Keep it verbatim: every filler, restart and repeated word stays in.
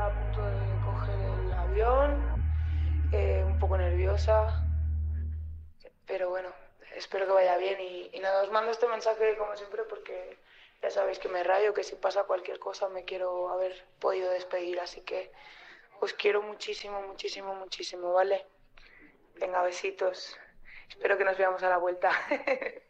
a punto de coger el avión, eh, un poco nerviosa, pero bueno, espero que vaya bien. Y, y nada, os mando este mensaje como siempre porque ya sabéis que me rayo, que si pasa cualquier cosa me quiero haber podido despedir, así que os quiero muchísimo, muchísimo, muchísimo, ¿vale? Venga, besitos. Espero que nos veamos a la vuelta.